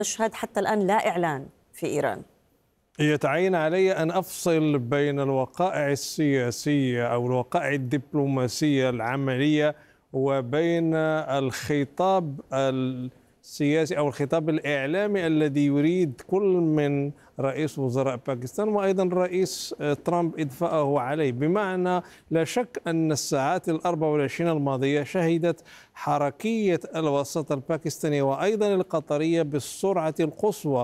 مشهد حتى الآن لا إعلان في إيران. يتعين علي أن أفصل بين الوقائع السياسية أو الوقائع الدبلوماسية العملية وبين الخطاب السياسي أو الخطاب الإعلامي الذي يريد كل من رئيس وزراء باكستان وأيضا رئيس ترامب إضفاءه عليه. بمعنى لا شك أن الساعات 24 الماضية شهدت حركية الوسط الباكستاني وأيضا القطرية بالسرعة القصوى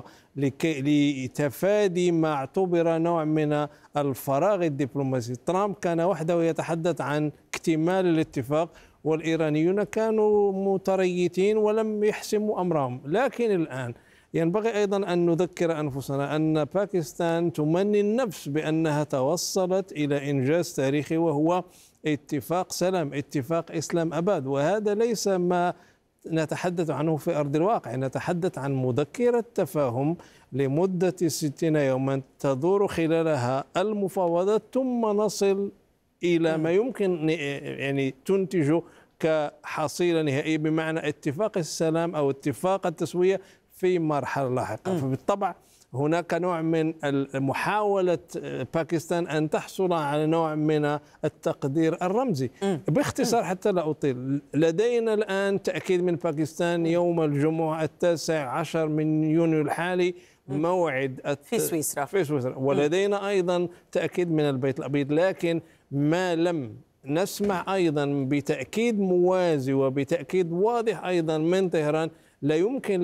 لتفادي ما اعتبر نوع من الفراغ الدبلوماسي. ترامب كان وحده يتحدث عن اكتمال الاتفاق والإيرانيون كانوا متريثين ولم يحسموا أمرهم. لكن الآن ينبغي أيضا أن نذكر أنفسنا أن باكستان تمني النفس بأنها توصلت إلى إنجاز تاريخي وهو اتفاق سلام، اتفاق إسلام أباد، وهذا ليس ما نتحدث عنه في أرض الواقع. نتحدث عن مذكرة تفاهم لمدة 60 يوما تدور خلالها المفاوضات ثم نصل إلى ما يمكن يعني تنتجه كحصيلة نهائية بمعنى اتفاق السلام أو اتفاق التسوية في مرحلة لاحقة. فبالطبع هناك نوع من محاولة باكستان أن تحصل على نوع من التقدير الرمزي. باختصار حتى لا أطيل، لدينا الآن تأكيد من باكستان يوم الجمعة 19 من يونيو الحالي موعد في سويسرا. ولدينا أيضا تأكيد من البيت الأبيض، لكن ما لم نسمع أيضا بتأكيد موازي وبتأكيد واضح أيضا من طهران لا يمكن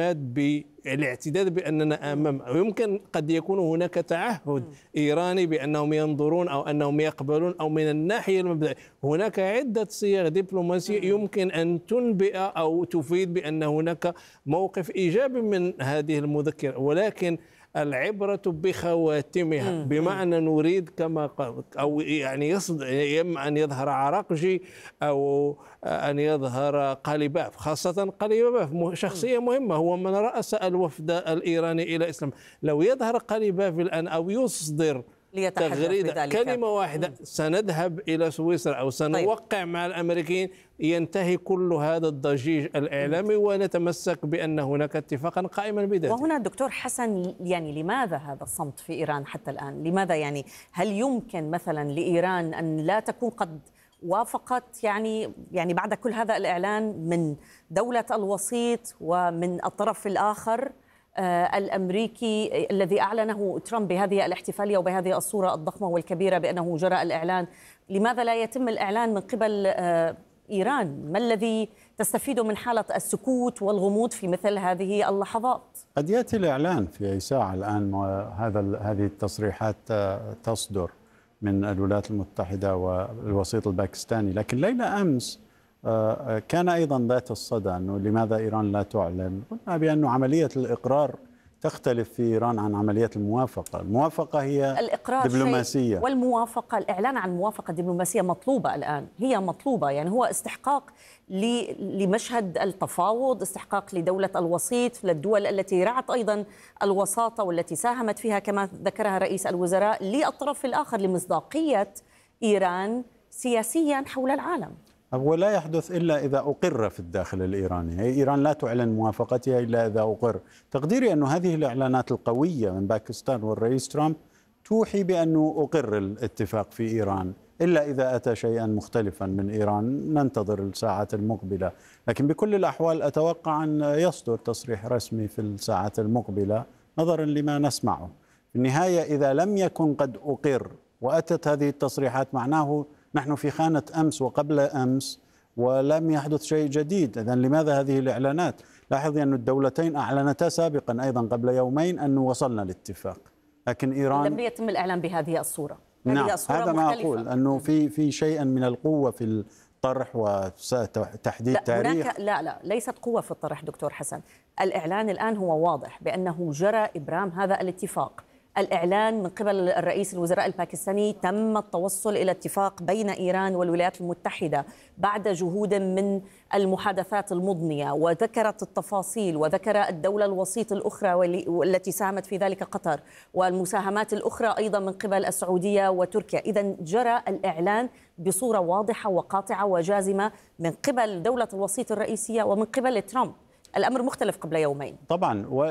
الاعتداد بأننا أمام، يمكن قد يكون هناك تعهد إيراني بأنهم ينظرون أو أنهم يقبلون، أو من الناحية المبدئية هناك عدة صيغ دبلوماسية يمكن أن تنبئ أو تفيد بأن هناك موقف إيجابي من هذه المذكرة، ولكن العبرة بخواتمها. بمعنى نريد كما قال أو يعني إما أن يظهر عراقجي أو أن يظهر قليباف، خاصة قليباف شخصية مهمة، هو من رأس الوفد الإيراني إلى الإسلام. لو يظهر قليباف الآن أو يصدر تغريدة كلمة واحدة سنذهب إلى سويسرا أو سنوقع مع الأمريكيين، ينتهي كل هذا الضجيج الإعلامي ونتمسك بأن هناك اتفاقا قائما بذاته. وهنا دكتور حسن، يعني لماذا هذا الصمت في إيران حتى الآن؟ لماذا يعني هل يمكن مثلا لإيران أن لا تكون قد وافقت يعني بعد كل هذا الإعلان من دولة الوسيط ومن الطرف الآخر الأمريكي الذي أعلنه ترامب بهذه الاحتفالية وبهذه الصورة الضخمة والكبيرة بأنه جرى الإعلان؟ لماذا لا يتم الإعلان من قبل إيران؟ ما الذي تستفيد من حالة السكوت والغموض في مثل هذه اللحظات؟ قد يأتي الإعلان في أي ساعة الآن، هذه التصريحات تصدر من الولايات المتحدة والوسيط الباكستاني. لكن ليلة أمس كان أيضا ذات الصدى أنه لماذا إيران لا تعلن؟ قلنا بأن عملية الإقرار تختلف في إيران عن عملية الموافقة. الموافقة هي الإقرار دبلوماسية والموافقة، الإعلان عن موافقة دبلوماسية مطلوبة الآن، هي مطلوبة، يعني هو استحقاق لمشهد التفاوض، استحقاق لدولة الوسيط، للدول التي رعت أيضا الوساطة والتي ساهمت فيها كما ذكرها رئيس الوزراء، للطرف الآخر لمصداقية إيران سياسيا حول العالم. ولا يحدث إلا إذا أقر في الداخل الإيراني. إيران لا تعلن موافقتها إلا إذا أقر. تقديري أن هذه الإعلانات القوية من باكستان والرئيس ترامب توحي بأنه أقر الاتفاق في إيران، إلا إذا أتى شيئا مختلفا من إيران ننتظر الساعات المقبلة. لكن بكل الأحوال أتوقع أن يصدر تصريح رسمي في الساعات المقبلة نظرا لما نسمعه. في النهاية إذا لم يكن قد أقر وأتت هذه التصريحات معناه نحن في خانة أمس وقبل أمس ولم يحدث شيء جديد. إذن لماذا هذه الإعلانات؟ لاحظي أن الدولتين أعلنتا سابقا أيضا قبل يومين أنه وصلنا لاتفاق، لكن إيران لم يتم الإعلان بهذه الصورة. نعم، هذه الصورة هذا ما مختلفة. أقول أنه في شيء من القوة في الطرح وتحديد تاريخ. لا ليست قوة في الطرح دكتور حسن. الإعلان الآن هو واضح بأنه جرى إبرام هذا الاتفاق. الإعلان من قبل الرئيس الوزراء الباكستاني تم التوصل إلى اتفاق بين إيران والولايات المتحدة بعد جهود من المحادثات المضنية، وذكرت التفاصيل وذكر الدولة الوسيط الأخرى والتي ساهمت في ذلك قطر، والمساهمات الأخرى أيضا من قبل السعودية وتركيا. إذن جرى الإعلان بصورة واضحة وقاطعة وجازمة من قبل دولة الوسيط الرئيسية ومن قبل ترامب. الأمر مختلف قبل يومين طبعا.